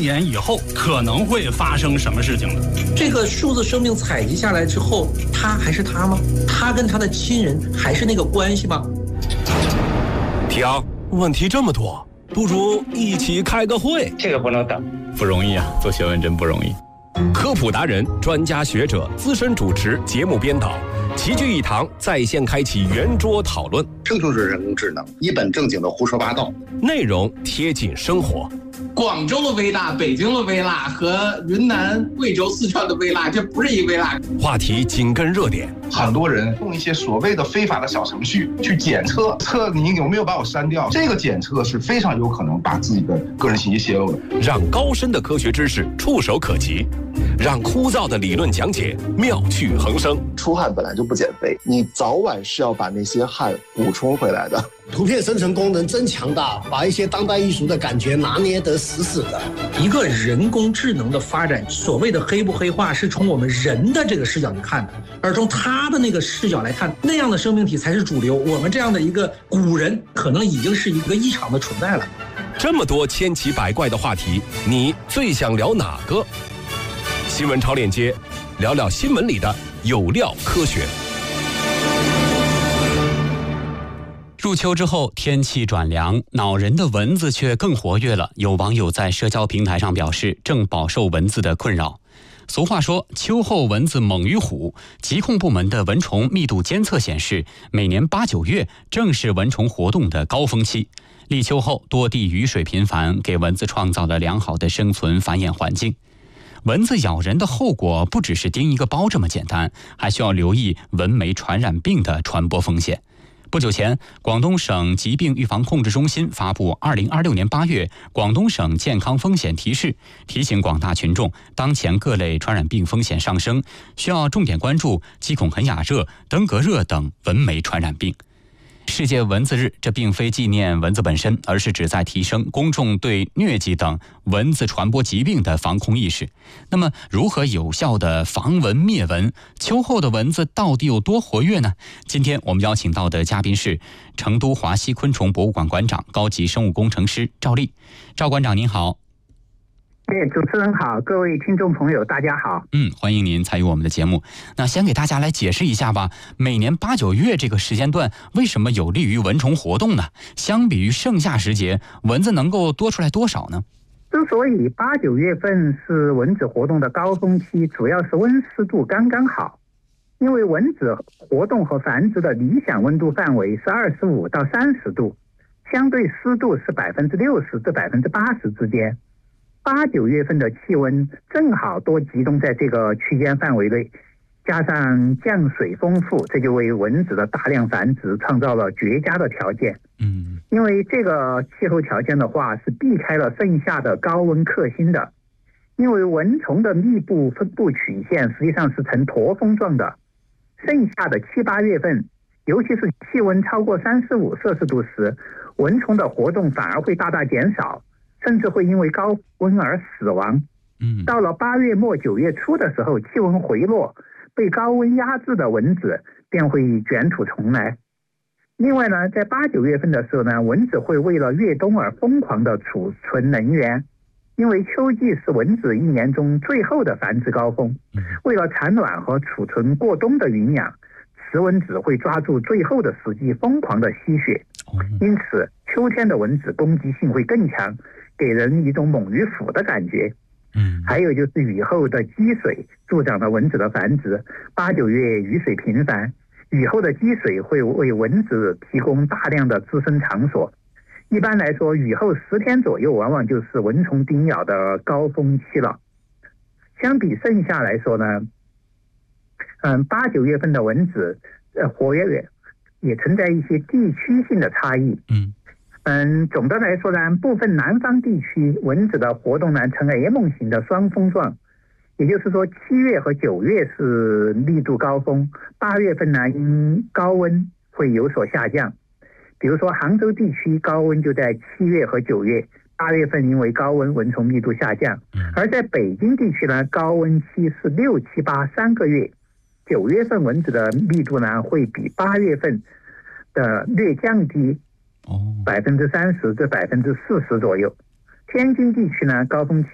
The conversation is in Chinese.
年以后可能会发生什么事情呢？ 这个数字生命采集下来之后，他还是他吗？他跟他的亲人还是那个关系吗？ 停，问题这么多，不如一起开个会。 这个不能等， 不容易啊，做学问真不容易。 科普达人、专家学者、资深主持、节目编导齐聚一堂，在线开启圆桌讨论。 生成式人工智能一本正经的胡说八道， 内容贴近生活。 广州的微辣、北京的微辣和云南、贵州、四川的微辣，这不是一微辣。 话题紧跟热点。 很多人用一些所谓的非法的小程序去检测你有没有把我删掉，这个检测是非常有可能把自己的个人信息泄露的。 让高深的科学知识触手可及，让枯燥的理论讲解妙趣横生。 出汗本来就不减肥，你早晚是要把那些汗补充回来的。 图片生成功能真强大，把一些当代艺术的感觉拿捏得死死的。 一个人工智能的发展，所谓的黑不黑化，是从我们人的这个视角去看的，而从他的那个视角来看，那样的生命体才是主流。我们这样的一个古人，可能已经是一个异常的存在了。 这么多千奇百怪的话题，你最想聊哪个？新闻超链接，聊聊新闻里的有料科学。 入秋之后，天气转凉，恼人的蚊子却更活跃了。有网友在社交平台上表示，正饱受蚊子的困扰。俗话说，秋后蚊子猛于虎。疾控部门的蚊虫密度监测显示，每年8、9月正是蚊虫活动的高峰期。立秋后，多地雨水频繁，给蚊子创造了良好的生存繁衍环境。蚊子咬人的后果不只是叮一个包这么简单，还需要留意蚊媒传染病的传播风险。不久前，广东省疾病预防控制中心发布2026年8月广东省健康风险提示，提醒广大群众，当前各类传染病风险上升，需要重点关注鸡孔肯雅热、登革热等蚊媒传染病。世界蚊子日，这并非纪念蚊子本身，而是旨在提升公众对疟疾等蚊子传播疾病的防控意识。那么，如何有效的防蚊灭蚊？秋后的蚊子到底有多活跃呢？今天我们邀请到的嘉宾是成都华西昆虫博物馆馆长、高级生物工程师赵丽。赵馆长您好。 主持人好，各位听众朋友大家好。 欢迎您参与我们的节目。那先给大家来解释一下吧，每年8、9月这个时间段为什么有利于蚊虫活动呢？相比于盛夏时节，蚊子能够多出来多少呢？ 之所以8、9月份是蚊子活动的高峰期，主要是温湿度刚刚好。因为蚊子活动和繁殖的理想温度范围是25到30度，相对湿度是60%至80%之间。8、9月份的气温正好都集中在这个区间范围内，加上降水丰富，这就为蚊子的大量繁殖创造了绝佳的条件。因为这个气候条件的话，是避开了盛夏的高温克星的。因为蚊虫的密布分布曲线实际上是呈驼峰状的，盛夏的7、8月份，尤其是气温超过35摄氏度时，蚊虫的活动反而会大大减少，甚至会因为高温而死亡。到了8月末9月初的时候，气温回落，被高温压制的蚊子便会卷土重来。另外呢，在8、9月份的时候呢，蚊子会为了越冬而疯狂的储存能源，因为秋季是蚊子一年中最后的繁殖高峰。为了产卵和储存过冬的营养，雌蚊子会抓住最后的时机疯狂的吸血。因此秋天的蚊子攻击性会更强，给人一种猛于虎的感觉。还有就是雨后的积水助长了蚊子的繁殖。8、9月雨水频繁，雨后的积水会为蚊子提供大量的滋生场所。一般来说，雨后10天左右往往就是蚊虫叮咬的高峰期了。相比盛夏来说呢，8、9月份的蚊子活跃也存在一些地区性的差异。总的来说呢，部分南方地区蚊子的活动呢呈 M 型的双峰状，也就是说7月和9月是密度高峰，8月份呢因高温会有所下降。比如说杭州地区高温就在7月和9月，8月份因为高温蚊虫密度下降。而在北京地区呢，高温期是6、7、8 3个月，9月份蚊子的密度呢会比8月份的略降低30%至40%左右。天津地区呢，高峰期